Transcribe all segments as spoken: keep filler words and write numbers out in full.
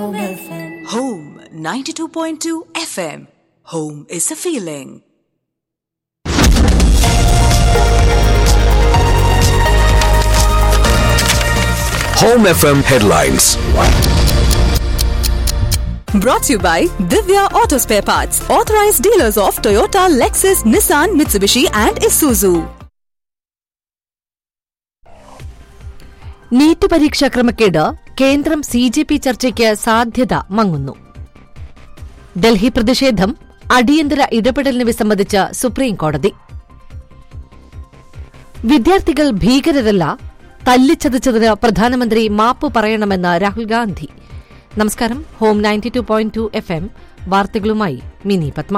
Home ninety-two point two F M. Home is a feeling. Home F M headlines. Brought to you by Divya Auto Spare Parts, authorized dealers of Toyota, Lexus, Nissan, Mitsubishi and Isuzu. NEET പരീക്ഷാ ക്രമക്കേട് കേന്ദ്രം C J P ചർച്ചയ്ക്ക് സാധ്യത മങ്ങുന്നു. ഡൽഹി പ്രതിഷേധം അടിയന്തര ഇടപെടലിന് വിസമ്മതിച്ച് സുപ്രീംകോടതി. വിദ്യാർത്ഥികൾ ഭീകരരല്ല, തല്ലിച്ചതച്ചതിന് പ്രധാനമന്ത്രി മാപ്പ് പറയണമെന്ന് രാഹുൽ ഗാന്ധി. നമസ്കാരം. Home ninety two point two F M വാർത്തകളുമായി മിനി പത്മ.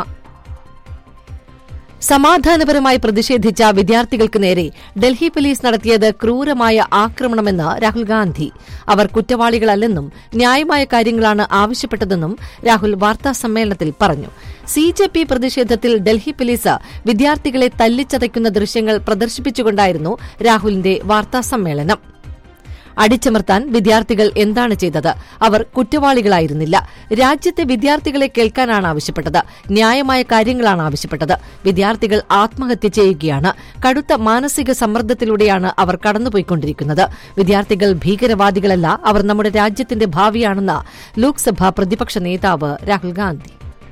സമാധാനപരമായി പ്രതിഷേധിച്ച വിദ്യാർത്ഥികൾക്ക് നേരെ ഡൽഹി പോലീസ് നടത്തിയത് ക്രൂരമായ ആക്രമണമെന്ന് രാഹുൽ ഗാന്ധി. അവർ കുറ്റവാളികളല്ലെന്നും ന്യായമായ കാര്യങ്ങളാണ് ആവശ്യപ്പെട്ടതെന്നും രാഹുൽ വാർത്താസമ്മേളനത്തിൽ പറഞ്ഞു. സി ജെ പി പ്രതിഷേധത്തിൽ ഡൽഹി പോലീസ് വിദ്യാർത്ഥികളെ തല്ലിച്ചതയ്ക്കുന്ന ദൃശ്യങ്ങൾ പ്രദർശിപ്പിച്ചുകൊണ്ടായിരുന്നു രാഹുലിന്റെ വാർത്താസമ്മേളനം. അടിച്ചമർത്താൻ വിദ്യാർത്ഥികൾ എന്താണ് ചെയ്തത്? അവർ കുറ്റവാളികളായിരുന്നില്ല. രാജ്യത്തെ വിദ്യാർത്ഥികളെ കേൾക്കാനാണ് ആവശ്യപ്പെട്ടത്. ന്യായമായ കാര്യങ്ങളാണ് ആവശ്യപ്പെട്ടത്. വിദ്യാർത്ഥികൾ ആത്മഹത്യ ചെയ്യുകയാണ്. കടുത്ത മാനസിക സമ്മർദ്ദത്തിലൂടെയാണ് അവർ കടന്നുപോയിക്കൊണ്ടിരിക്കുന്നത്. വിദ്യാർത്ഥികൾ ഭീകരവാദികളല്ല, അവർ നമ്മുടെ രാജ്യത്തിന്റെ ഭാവിയാണെന്ന് ലോക്സഭാ പ്രതിപക്ഷ നേതാവ് രാഹുൽ ഗാന്ധി.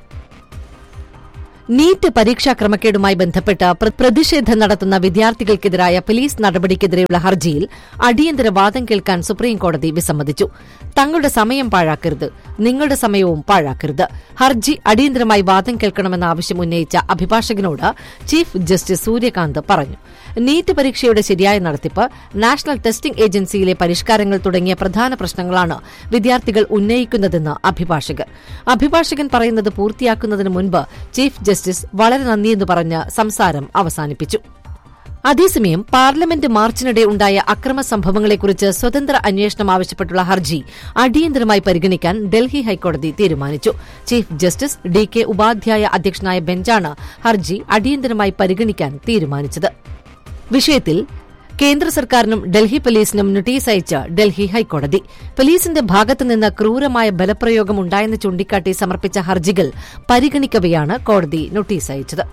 നീറ്റ് പരീക്ഷാ ക്രമക്കേടുമായി ബന്ധപ്പെട്ട് പ്രതിഷേധം നടത്തുന്ന വിദ്യാർത്ഥികൾക്കെതിരായ പോലീസ് നടപടിക്കെതിരെയുള്ള ഹർജിയിൽ അടിയന്തര വാദം കേൾക്കാൻ സുപ്രീംകോടതി വിസമ്മതിച്ചു. തങ്ങളുടെ സമയം പാഴാക്കരുത്, നിങ്ങളുടെ സമയവും പാഴാക്കരുത്. ഹർജി അടിയന്തരമായി വാദം കേൾക്കണമെന്ന ആവശ്യം ഉന്നയിച്ച അഭിഭാഷകനോട് ചീഫ് ജസ്റ്റിസ് സൂര്യകാന്ത് പറഞ്ഞു. നീറ്റ് പരീക്ഷയുടെ ശരിയായ നടത്തിപ്പ്, നാഷണൽ ടെസ്റ്റിംഗ് ഏജൻസിയിലെ പരിഷ്കാരങ്ങൾ തുടങ്ങിയ പ്രധാന പ്രശ്നങ്ങളാണ് വിദ്യാർത്ഥികൾ ഉന്നയിക്കുന്നതെന്ന് അഭിഭാഷകർ. അഭിഭാഷകൻ പറയുന്നത് പൂർത്തിയാക്കുന്നതിന് മുൻപ് ചീഫ് ജസ്റ്റിസ് വളരെ നന്ദിയെന്ന് പറഞ്ഞ് സംസാരം അവസാനിപ്പിച്ചു. അതേസമയം പാർലമെന്റ് മാർച്ചിനിടെ ഉണ്ടായ അക്രമ സംഭവങ്ങളെക്കുറിച്ച് സ്വതന്ത്ര അന്വേഷണം ആവശ്യപ്പെട്ടുള്ള ഹർജി അടിയന്തരമായി പരിഗണിക്കാൻ ഡൽഹി ഹൈക്കോടതി തീരുമാനിച്ചു. Chief justice D K Upadhyaya അധ്യക്ഷനായ ബെഞ്ചാണ് ഹർജി അടിയന്തരമായി പരിഗണിക്കാൻ തീരുമാനിച്ചത്. വിഷയത്തിൽ കേന്ദ്ര സർക്കാരിനും ഡൽഹി പോലീസിനും നോട്ടീസ് അയച്ച് ഡൽഹി ഹൈക്കോടതി. പോലീസിന്റെ ഭാഗത്തുനിന്ന് ക്രൂരമായ ബലപ്രയോഗം ഉണ്ടായെന്ന് ചൂണ്ടിക്കാട്ടി സമർപ്പിച്ച ഹർജികൾ പരിഗണിക്കവെയാണ് കോടതി നോട്ടീസ് അയച്ചത്.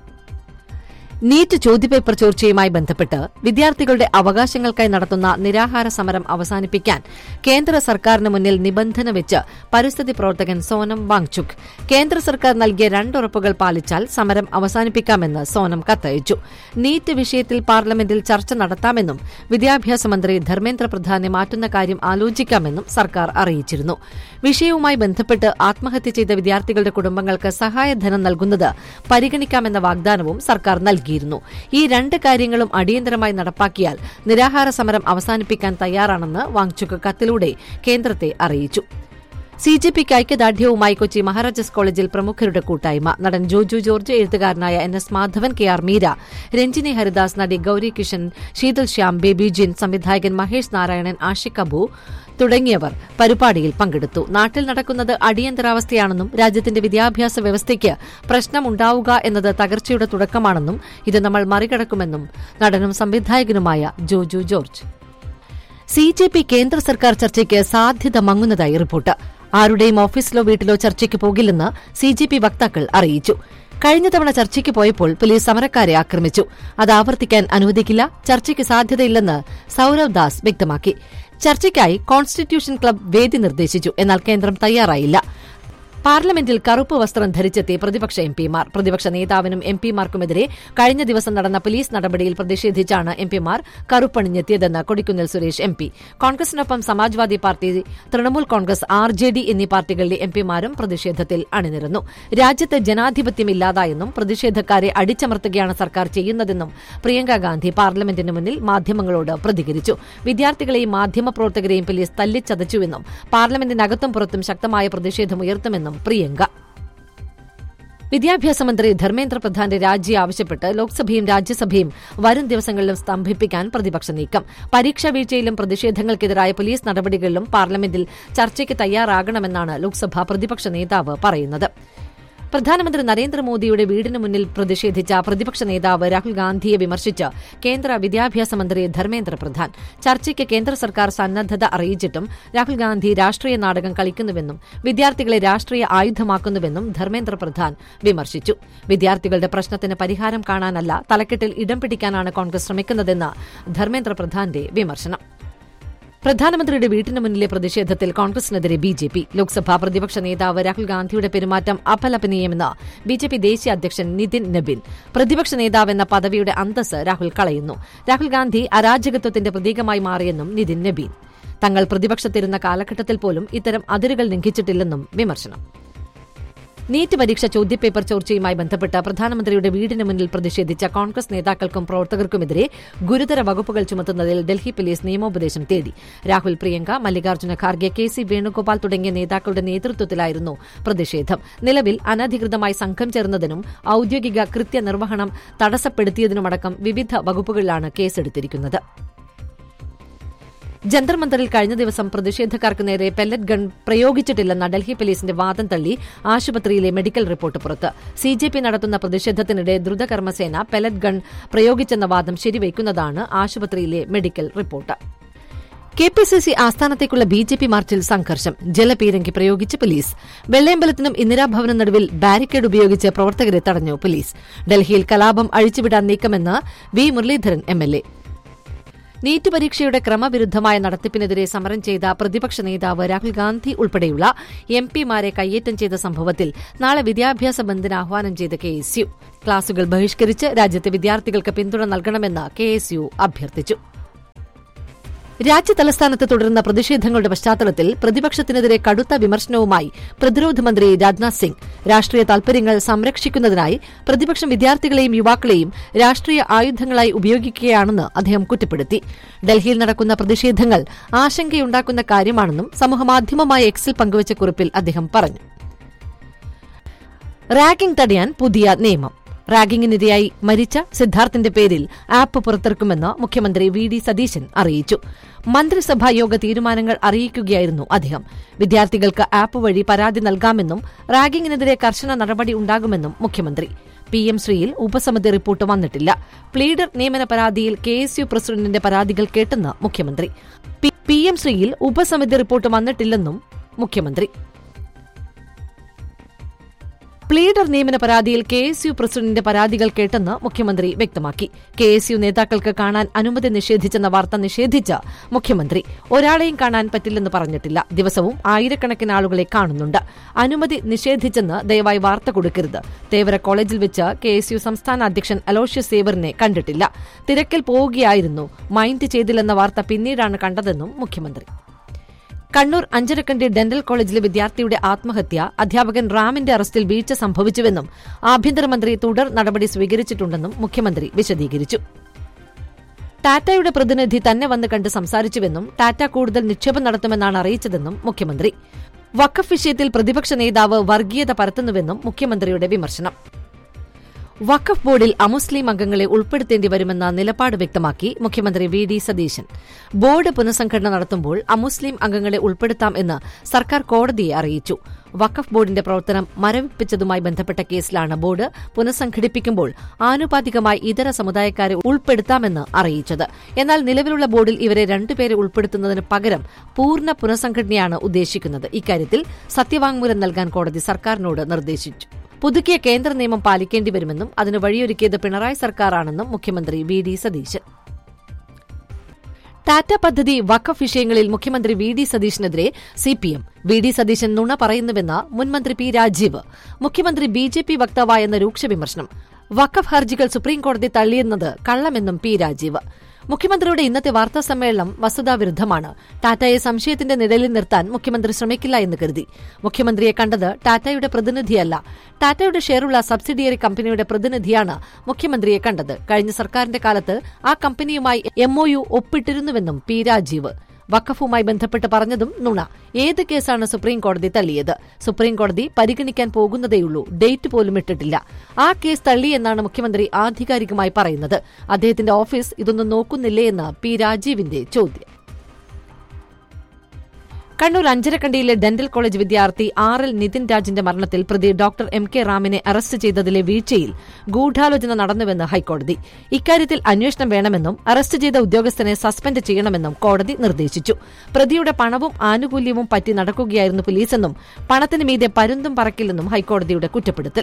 നീറ്റ് ചോദ്യപേപ്പർ ചോർച്ചയുമായി ബന്ധപ്പെട്ട് വിദ്യാർത്ഥികളുടെ അവകാശങ്ങൾക്കായി നടത്തുന്ന നിരാഹാര സമരം അവസാനിപ്പിക്കാൻ കേന്ദ്ര സർക്കാരിന് മുന്നിൽ നിബന്ധന വെച്ച് പരിസ്ഥിതി പ്രവർത്തകൻ സോനം വാങ്ചുക്. കേന്ദ്ര സർക്കാർ നൽകിയ രണ്ടുറപ്പുകൾ പാലിച്ചാൽ സമരം അവസാനിപ്പിക്കാമെന്ന് സോനം കത്തയച്ചു. നീറ്റ് വിഷയത്തിൽ പാർലമെന്റിൽ ചർച്ച നടത്താമെന്നും വിദ്യാഭ്യാസ മന്ത്രി ധർമ്മേന്ദ്ര പ്രധാനെ മാറ്റുന്ന കാര്യം ആലോചിക്കാമെന്നും സർക്കാർ അറിയിച്ചിരുന്നു. വിഷയവുമായി ബന്ധപ്പെട്ട് ആത്മഹത്യ ചെയ്ത വിദ്യാർത്ഥികളുടെ കുടുംബങ്ങൾക്ക് സഹായധനം നൽകുന്നത് പരിഗണിക്കാമെന്ന വാഗ്ദാനവും സർക്കാർ നൽകി. ഈ രണ്ട് കാര്യങ്ങളും അടിയന്തരമായി നടപ്പാക്കിയാൽ നിരാഹാര സമരം അവസാനിപ്പിക്കാൻ തയ്യാറാണെന്ന് വാങ്ചുക് കത്തിലൂടെ കേന്ദ്രത്തെ അറിയിച്ചു. സി ജെ പിക്ക് ഐക്യദാർഢ്യവുമായി കൊച്ചി മഹാരാജാസ് കോളേജിൽ പ്രമുഖരുടെ കൂട്ടായ്മ. നടൻ ജോജു ജോർജ്, എഴുത്തുകാരനായ N S Madhavan, K R Meera, Ranjini Haridas, നടി ഗൌരി കിഷൻ, ശീതൽ ശ്യാം, ബേബി ജിൻ, സംവിധായകൻ മഹേഷ് നാരായണൻ, ആഷിഖ് അബു തുടങ്ങിയവർ പരിപാടിയിൽ പങ്കെടുത്തു. നാട്ടിൽ നടക്കുന്നത് അടിയന്തരാവസ്ഥയാണെന്നും രാജ്യത്തിന്റെ വിദ്യാഭ്യാസ വ്യവസ്ഥയ്ക്ക് പ്രശ്നമുണ്ടാവുക എന്നത് തകർച്ചയുടെ തുടക്കമാണെന്നും ഇത് നമ്മൾ മറികടക്കുമെന്നും നടനും സംവിധായകനുമായ Joju George. C J P കേന്ദ്ര സർക്കാർ ചർച്ചയ്ക്ക് സാധ്യത മങ്ങുന്നതായി റിപ്പോർട്ട്. ആരുടെയും ഓഫീസിലോ വീട്ടിലോ ചർച്ചയ്ക്ക് പോകില്ലെന്ന് സി ജെ പി വക്താക്കൾ അറിയിച്ചു. കഴിഞ്ഞ തവണ ചർച്ചയ്ക്ക് പോയപ്പോൾ പോലീസ് സമരക്കാരെ ആക്രമിച്ചു. അത് ആവർത്തിക്കാൻ അനുവദിക്കില്ല. ചർച്ചയ്ക്ക് സാധ്യതയില്ലെന്ന് സൌരവ് ദാസ് വ്യക്തമാക്കി. ചർച്ചയ്ക്കായി കോൺസ്റ്റിറ്റ്യൂഷൻ ക്ലബ് വേദി നിർദ്ദേശിച്ചു. എന്നാൽ കേന്ദ്രം തയ്യാറായില്ല. പാർലമെന്റിൽ കറുപ്പ് വസ്ത്രം ധരിച്ചെത്തി പ്രതിപക്ഷ എംപിമാർ. പ്രതിപക്ഷ നേതാവിനും എംപിമാർക്കുമെതിരെ കഴിഞ്ഞ ദിവസം നടന്ന പോലീസ് നടപടിയിൽ പ്രതിഷേധിച്ചാണ് എംപിമാർ കറുപ്പണിഞ്ഞെത്തിയതെന്ന് Kodikunnil Suresh MP. കോൺഗ്രസിനൊപ്പം Samajwadi party, Trinamool Congress, R J D എന്നീ പാർട്ടികളിലെ എംപിമാരും പ്രതിഷേധത്തിൽ അണിനിരന്നു. രാജ്യത്ത് ജനാധിപത്യം ഇല്ലാതായെന്നും പ്രതിഷേധക്കാരെ അടിച്ചമർത്തുകയാണ് സർക്കാർ ചെയ്യുന്നതെന്നും പ്രിയങ്ക ഗാന്ധി പാർലമെന്റിന് മുന്നിൽ മാധ്യമങ്ങളോട് പ്രതികരിച്ചു. വിദ്യാർത്ഥികളെയും മാധ്യമപ്രവർത്തകരെയും പോലീസ് തല്ലിച്ചതച്ചുവെന്നും പാർലമെന്റിനകത്തും പുറത്തും ശക്തമായ പ്രതിഷേധമുയർത്തുമെന്നും പ്രിയങ്ക. വിദ്യാഭ്യാസ മന്ത്രി ധർമ്മേന്ദ്ര പ്രധാന്റെ രാജി ആവശ്യപ്പെട്ട് ലോക്സഭയും രാജ്യസഭയും വരും ദിവസങ്ങളിലും സ്തംഭിപ്പിക്കാൻ പ്രതിപക്ഷ നീക്കം. പരീക്ഷാ വീഴ്ചയിലും പ്രതിഷേധങ്ങൾക്കെതിരായ പോലീസ് നടപടികളിലും പാർലമെന്റിൽ ചർച്ചയ്ക്ക് തയ്യാറാകണമെന്നാണ് ലോക്സഭാ പ്രതിപക്ഷ നേതാവ് പറയുന്നത്. പ്രധാനമന്ത്രി നരേന്ദ്രമോദിയുടെ വീടിന് മുന്നിൽ പ്രതിഷേധിച്ച പ്രതിപക്ഷ നേതാവ് രാഹുൽ ഗാന്ധിയെ വിമർശിച്ച് കേന്ദ്ര വിദ്യാഭ്യാസ മന്ത്രി ധർമ്മേന്ദ്ര പ്രധാൻ. ചർച്ചയ്ക്ക് കേന്ദ്ര സർക്കാർ സന്നദ്ധത അറിയിച്ചിട്ടും രാഹുൽ ഗാന്ധി രാഷ്ട്രീയ നാടകം കളിക്കുന്നുവെന്നും വിദ്യാർത്ഥികളെ രാഷ്ട്രീയ ആയുധമാക്കുന്നുവെന്നും ധർമ്മേന്ദ്ര പ്രധാൻ വിമർശിച്ചു. വിദ്യാർത്ഥികളുടെ പ്രശ്നത്തിന് പരിഹാരം കാണാനല്ല, തലക്കെട്ടിൽ ഇടം പിടിക്കാനാണ് കോൺഗ്രസ് ശ്രമിക്കുന്നതെന്ന് ധർമ്മേന്ദ്ര പ്രധാന്റെ വിമർശനം. പ്രധാനമന്ത്രിയുടെ വീട്ടിന് മുന്നിലെ പ്രതിഷേധത്തിൽ കോൺഗ്രസിനെതിരെ ബി ജെ പി. ലോക്സഭാ പ്രതിപക്ഷ നേതാവ് രാഹുൽ ഗാന്ധിയുടെ പെരുമാറ്റം അപലപനീയമെന്ന് ബി ജെ പി ദേശീയ അധ്യക്ഷൻ നിതിൻ നബിൻ. പ്രതിപക്ഷ നേതാവെന്ന പദവിയുടെ അന്തസ് രാഹുൽ കളയുന്നു. രാഹുൽ ഗാന്ധി അരാജകത്വത്തിന്റെ പ്രതീകമായി മാറിയെന്നും നിതിൻ നബീൻ. തങ്ങൾ പ്രതിപക്ഷത്തിരുന്ന കാലഘട്ടത്തിൽ പോലും ഇത്തരം അതിരുകൾ ലംഘിച്ചിട്ടില്ലെന്നും വിമർശനം. നീറ്റ് പരീക്ഷ ചോദ്യപേപ്പർ ചോർച്ചയുമായി ബന്ധപ്പെട്ട് പ്രധാനമന്ത്രിയുടെ വീടിന് മുന്നിൽ പ്രതിഷേധിച്ച കോൺഗ്രസ് നേതാക്കൾക്കും പ്രവർത്തകർക്കുമെതിരെ ഗുരുതര വകുപ്പുകൾ ചുമത്തുന്നതിൽ ഡൽഹി പോലീസ് നിയമോപദേശം തേടി. രാഹുൽ, പ്രിയങ്ക, മല്ലികാർജ്ജുന ഖാർഗെ, കെ സി വേണുഗോപാൽ തുടങ്ങിയ നേതാക്കളുടെ നേതൃത്വത്തിലായിരുന്നു പ്രതിഷേധം. നിലവിൽ അനധികൃതമായി സംഘം ചേർന്നതിനും ഔദ്യോഗിക കൃത്യനിർവഹണം തടസ്സപ്പെടുത്തിയതിനുമടക്കം വിവിധ വകുപ്പുകളിലാണ് കേസെടുത്തിരിക്കുന്നത്. ജന്തർ മന്ദറിൽ കഴിഞ്ഞ ദിവസം പ്രതിഷേധക്കാർക്ക് നേരെ പെല്ലറ്റ് ഗൺ പ്രയോഗിച്ചിട്ടില്ലെന്ന ഡൽഹി പോലീസിന്റെ വാദം തള്ളി ആശുപത്രിയിലെ മെഡിക്കൽ റിപ്പോർട്ട് പുറത്ത്. സി ജെ പി നടത്തുന്ന പ്രതിഷേധത്തിനിടെ ദ്രുതകർമ്മസേന പെല്ലറ്റ് ഗൺ പ്രയോഗിച്ചെന്ന വാദം ശരിവയ്ക്കുന്നതാണ് ആശുപത്രിയിലെ medical report. K P C C ആസ്ഥാനത്തേക്കുള്ള B J P മാർച്ചിൽ സംഘർഷം. ജലപീരങ്കി പ്രയോഗിച്ച് പോലീസ്. വെള്ളയമ്പലത്തിനും ഇന്ദിരാഭവനും നടുവിൽ ബാരിക്കേഡ് ഉപയോഗിച്ച് പ്രവർത്തകരെ തടഞ്ഞു പോലീസ്. ഡൽഹിയിൽ കലാപം അഴിച്ചുവിടാൻ നീക്കമെന്ന് V Muraleedharan M L A. NEET പരീക്ഷയുടെ ക്രമവിരുദ്ധമായ നടത്തിപ്പിനെതിരെ സമരം ചെയ്ത പ്രതിപക്ഷ നേതാവ് രാഹുൽ ഗാന്ധി ഉൾപ്പെടെയുള്ള എം പിമാരെ കയ്യേറ്റം ചെയ്ത സംഭവത്തിൽ നാളെ വിദ്യാഭ്യാസ ബന്ദിന് ആഹ്വാനം ചെയ്ത കെ എസ് യു. ക്ലാസുകൾ ബഹിഷ്കരിച്ച് രാജ്യത്തെ വിദ്യാർത്ഥികൾക്ക് പിന്തുണ നൽകണമെന്ന് കെ എസ് യു അഭ്യർത്ഥിച്ചു. രാജ്യതലസ്ഥാനത്ത് തുടരുന്ന പ്രതിഷേധങ്ങളുടെ പശ്ചാത്തലത്തിൽ പ്രതിപക്ഷത്തിനെതിരെ കടുത്ത വിമർശനവുമായി പ്രതിരോധ മന്ത്രി രാജ്നാഥ് സിംഗ്. രാഷ്ട്രീയ താൽപര്യങ്ങൾ സംരക്ഷിക്കുന്നതിനായി പ്രതിപക്ഷം വിദ്യാർത്ഥികളെയും യുവാക്കളെയും രാഷ്ട്രീയ ആയുധങ്ങളായി ഉപയോഗിക്കുകയാണെന്ന് അദ്ദേഹം കുറ്റപ്പെടുത്തി. ഡൽഹിയിൽ നടക്കുന്ന പ്രതിഷേധങ്ങൾ ആശങ്കയുണ്ടാക്കുന്ന കാര്യമാണെന്നും സമൂഹമാധ്യമമായ എക്സിൽ പങ്കുവച്ച കുറിപ്പിൽ അദ്ദേഹം പറഞ്ഞു. റാഗിംഗ് തടയാൻ പുതിയ നിയമം. റാഗിംഗിനിരയായി മരിച്ച സിദ്ധാർത്ഥിന്റെ പേരിൽ ആപ്പ് പുറത്തിറക്കുമെന്ന് മുഖ്യമന്ത്രി വി ഡി സതീശൻ അറിയിച്ചു. മന്ത്രിസഭാ യോഗ തീരുമാനങ്ങൾ അറിയിക്കുകയായിരുന്നു അദ്ദേഹം. വിദ്യാർത്ഥികൾക്ക് ആപ്പ് വഴി പരാതി നൽകാമെന്നും റാഗിംഗിനെതിരെ കർശന നടപടി ഉണ്ടാകുമെന്നും മുഖ്യമന്ത്രി. പി എം ശ്രീയിൽ ഉപസമിതി റിപ്പോർട്ട് വന്നിട്ടില്ല. പ്ലീഡർ നിയമന പരാതിയിൽ കെ എസ് യു പ്രസിഡന്റിന്റെ പരാതികൾ കേട്ടെന്ന് മുഖ്യമന്ത്രി. പി എം ശ്രീയിൽ ഉപസമിതി റിപ്പോർട്ട് വന്നിട്ടില്ലെന്നും മുഖ്യമന്ത്രി. പ്ലീഡർ നിയമന പരാതിയിൽ കെ എസ് യു പ്രസിഡന്റിന്റെ പരാതികൾ കേട്ടെന്ന് മുഖ്യമന്ത്രി വ്യക്തമാക്കി. കെ എസ് യു നേതാക്കൾക്ക് കാണാൻ അനുമതി നിഷേധിച്ചെന്ന വാർത്ത നിഷേധിച്ച മുഖ്യമന്ത്രി ഒരാളെയും കാണാൻ പറ്റില്ലെന്ന് പറഞ്ഞിട്ടില്ല. ദിവസവും ആയിരക്കണക്കിന് ആളുകളെ കാണുന്നുണ്ട്. അനുമതി നിഷേധിച്ചെന്ന് ദയവായി വാർത്ത കൊടുക്കരുത്. തേവര കോളേജിൽ വെച്ച് കെ എസ് യു സംസ്ഥാന അധ്യക്ഷൻ അലോഷ്യസ് സേവറിനെ കണ്ടിട്ടില്ല. തിരക്കിൽ പോവുകയായിരുന്നു. മൈൻഡ് ചെയ്തില്ലെന്ന വാർത്ത പിന്നീടാണ് കണ്ടതെന്നും മുഖ്യമന്ത്രി. കണ്ണൂർ അഞ്ചരക്കണ്ടി ഡെന്റൽ കോളേജിലെ വിദ്യാർത്ഥിയുടെ ആത്മഹത്യ അധ്യാപകൻ റാമിന്റെ അറസ്റ്റിൽ വീഴ്ച സംഭവിച്ചുവെന്നും ആഭ്യന്തരമന്ത്രി തുടർ നടപടി സ്വീകരിച്ചിട്ടുണ്ടെന്നും മുഖ്യമന്ത്രി വിശദീകരിച്ചു. ടാറ്റയുടെ പ്രതിനിധി തന്നെ വന്ന് കണ്ട് സംസാരിച്ചുവെന്നും ടാറ്റ കൂടുതൽ നിക്ഷേപം നടത്തുമെന്നാണ് അറിയിച്ചതെന്നും മുഖ്യമന്ത്രി. വഖഫ് വിഷയത്തിൽ പ്രതിപക്ഷ നേതാവ് വർഗീയത പരത്തുന്നുവെന്നും മുഖ്യമന്ത്രിയുടെ വിമർശനം. വഖഫ് ബോർഡിൽ അമുസ്ലിം അംഗങ്ങളെ ഉൾപ്പെടുത്തേണ്ടി വരുമെന്ന നിലപാട് വ്യക്തമാക്കി മുഖ്യമന്ത്രി വി ഡി സതീശൻ. ബോർഡ് പുനഃസംഘടന നടത്തുമ്പോൾ അമുസ്ലിം അംഗങ്ങളെ ഉൾപ്പെടുത്താം എന്ന് സർക്കാർ കോടതിയെ അറിയിച്ചു. വഖഫ് ബോർഡിന്റെ പ്രവർത്തനം മരവിപ്പിച്ചതുമായി ബന്ധപ്പെട്ട കേസിലാണ് ബോർഡ് പുനഃസംഘടിപ്പിക്കുമ്പോൾ ആനുപാതികമായി ഇതര സമുദായക്കാരെ ഉൾപ്പെടുത്താമെന്ന് അറിയിച്ചത്. എന്നാൽ നിലവിലുള്ള ബോർഡിൽ ഇവരെ രണ്ടുപേരെ ഉൾപ്പെടുത്തുന്നതിന് പകരം പൂർണ്ണ പുനഃസംഘടനയാണ് ഉദ്ദേശിക്കുന്നത്. ഇക്കാര്യത്തിൽ സത്യവാങ്മൂലം നൽകാൻ കോടതി സർക്കാരിനോട് നിർദ്ദേശിച്ചു. പുതുക്കിയ കേന്ദ്ര നിയമം പാലിക്കേണ്ടി വരുമെന്നും അതിന് വഴിയൊരുക്കിയത് പിണറായി സർക്കാരാണെന്നും മുഖ്യമന്ത്രി വി ഡി സതീശൻ. ടാറ്റ പദ്ധതി വഖഫ് വിഷയങ്ങളിൽ മുഖ്യമന്ത്രി V D സതീശനെതിരെ CPM. V D Satheesan നുണ പറയുന്നുവെന്ന് മുൻമന്ത്രി പി രാജീവ്. മുഖ്യമന്ത്രി ബി ജെ പി വക്താവായെന്ന രൂക്ഷ വിമർശനം. വഖഫ് ഹർജികൾ സുപ്രീംകോടതി തള്ളിയെന്നത് കള്ളമെന്നും പി രാജീവ്. മുഖ്യമന്ത്രിയുടെ ഇന്നത്തെ വാർത്താസമ്മേളനം വസ്തുതാവിരുദ്ധമാണ്. ടാറ്റയെ സംശയത്തിന്റെ നിഴലിൽ നിർത്താൻ മുഖ്യമന്ത്രി ശ്രമിക്കില്ല എന്ന് കരുതി. മുഖ്യമന്ത്രിയെ കണ്ടത് ടാറ്റയുടെ പ്രതിനിധിയല്ല, ടാറ്റയുടെ ഷെയറുള്ള സബ്സിഡിയറി കമ്പനിയുടെ പ്രതിനിധിയാണ് മുഖ്യമന്ത്രിയെ കണ്ടത്. കഴിഞ്ഞ സർക്കാരിന്റെ കാലത്ത് ആ കമ്പനിയുമായി എംഒയു ഒപ്പിട്ടിരുന്നുവെന്നും പി രാജീവ്. വഖഫുമായി ബന്ധപ്പെട്ട് പറഞ്ഞതും നുണ. ഏത് കേസാണ് സുപ്രീംകോടതി തള്ളിയത്? സുപ്രീംകോടതി പരിഗണിക്കാൻ പോകുന്നതേയുള്ളൂ, ഡേറ്റ് പോലും ഇട്ടിട്ടില്ല. ആ കേസ് തള്ളിയെന്നാണ് മുഖ്യമന്ത്രി ആധികാരികമായി പറയുന്നത്. അദ്ദേഹത്തിന്റെ ഓഫീസ് ഇതൊന്നും നോക്കുന്നില്ലേ എന്ന് പി രാജീവിന്റെ ചോദ്യം. കണ്ണൂർ അഞ്ചരക്കണ്ടിയിലെ ഡെന്റൽ കോളേജ് വിദ്യാർത്ഥി ആർ എൽ നിതിൻ രാജിന്റെ മരണത്തിൽ പ്രതി ഡോക്ടർ എം കെ റാമിനെ അറസ്റ്റ് ചെയ്തതിലെ വീഴ്ചയിൽ ഗൂഢാലോചന നടന്നുവെന്ന് ഹൈക്കോടതി. ഇക്കാര്യത്തിൽ അന്വേഷണം വേണമെന്നും അറസ്റ്റ് ചെയ്ത ഉദ്യോഗസ്ഥനെ സസ്പെൻഡ് ചെയ്യണമെന്നും കോടതി നിർദ്ദേശിച്ചു. പ്രതിയുടെ പണവും ആനുകൂല്യവും പറ്റി നടക്കുകയായിരുന്നു പോലീസെന്നും പണത്തിന് മീതെ പരുന്തും പറക്കില്ലെന്നും ഹൈക്കോടതിയുടെ കുറ്റപ്പെടുത്തൽ.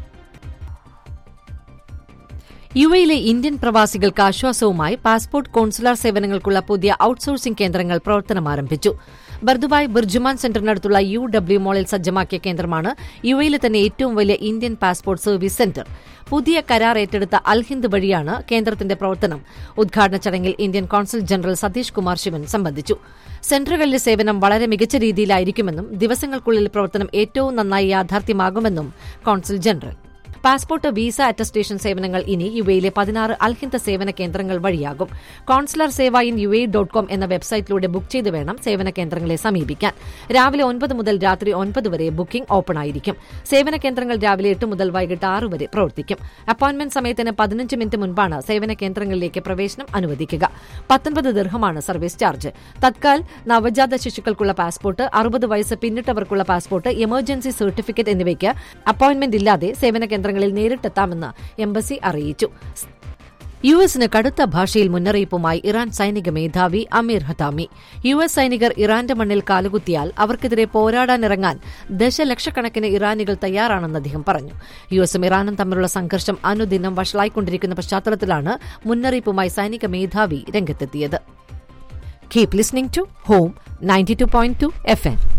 യു എയിലെ ഇന്ത്യൻ പ്രവാസികൾക്ക് ആശ്വാസവുമായി പാസ്പോർട്ട് കോൺസുലാർ സേവനങ്ങൾക്കുള്ള പുതിയ ഔട്ട്സോഴ്സിംഗ് കേന്ദ്രങ്ങൾ പ്രവർത്തനം ആരംഭിച്ചു. ബർദുബായ് ബുർജുമാൻ സെന്ററിനടുത്തുള്ള യു ഡബ്ല്യു മോളിൽ സജ്ജമാക്കിയ കേന്ദ്രമാണ് യു എയിലെ തന്നെ ഏറ്റവും വലിയ ഇന്ത്യൻ പാസ്പോർട്ട് സർവീസ് സെന്റർ. പുതിയ കരാർ ഏറ്റെടുത്ത അൽഹിന്ദ് വഴിയാണ് കേന്ദ്രത്തിന്റെ പ്രവർത്തനം. ഉദ്ഘാടന ചടങ്ങിൽ Indian consul general Satheesh Kumar Shivan സംബന്ധിച്ചു. സെന്ററുകളിലെ സേവനം വളരെ മികച്ച രീതിയിലായിരിക്കുമെന്നും ദിവസങ്ങൾക്കുള്ളിൽ പ്രവർത്തനം ഏറ്റവും നന്നായി യാഥാർത്ഥ്യമാകുമെന്നും consul general. Passport visa attestation സേവനങ്ങൾ ഇനി യുഎയിലെ പതിനാറ് അൽഹിന്ദ് സേവന കേന്ദ്രങ്ങൾ വഴിയാകും. Consular Sewa in U A dot com എന്ന വെബ്സൈറ്റിലൂടെ ബുക്ക് ചെയ്ത് വേണം സേവന കേന്ദ്രങ്ങളെ സമീപിക്കാൻ. രാവിലെ ഒൻപത് മുതൽ രാത്രി ഒൻപത് വരെ ബുക്കിംഗ് ഓപ്പൺ ആയിരിക്കും. സേവന കേന്ദ്രങ്ങൾ രാവിലെ എട്ട് മുതൽ വൈകിട്ട് ആറ് വരെ പ്രവർത്തിക്കും. അപ്പോയിന്റ്മെന്റ് സമയത്തിന് പതിനഞ്ച് മിനിറ്റ് മുൻപാണ് സേവന കേന്ദ്രങ്ങളിലേക്ക് പ്രവേശനം അനുവദിക്കുക. പത്തൊൻപത് ദിർഹമാണ് സർവീസ് ചാർജ്. തത്കാൽ നവജാത ശിശുക്കൾക്കുള്ള പാസ്പോർട്ട്, അറുപത് വയസ്സ് പിന്നിട്ടവർക്കുള്ള പാസ്പോർട്ട്, എമർജൻസി സർട്ടിഫിക്കറ്റ് എന്നിവയ്ക്ക് അപ്പോയിന്റ്മെന്റ് ഇല്ലാതെ സേവന കേന്ദ്രങ്ങളിൽ നേരിട്ടെത്താമെന്ന് എംബസി അറിയിച്ചു. യു എസിന് കടുത്ത ഭാഷയിൽ മുന്നറിയിപ്പുമായി ഇറാൻ സൈനിക മേധാവി അമീർ ഹതാമി. യു എസ് സൈനികർ ഇറാന്റെ മണ്ണിൽ കാലുകുത്തിയാൽ അവർക്കെതിരെ പോരാടാനിറങ്ങാൻ ദശലക്ഷക്കണക്കിന് ഇറാനികൾ തയ്യാറാണെന്ന് അദ്ദേഹം പറഞ്ഞു. യു എസും ഇറാനും തമ്മിലുള്ള സംഘർഷം അനുദിനം വഷളായിക്കൊണ്ടിരിക്കുന്ന പശ്ചാത്തലത്തിലാണ് മുന്നറിയിപ്പുമായി സൈനിക മേധാവി രംഗത്തെത്തിയത്. Keep listening to home ninety two point two F M.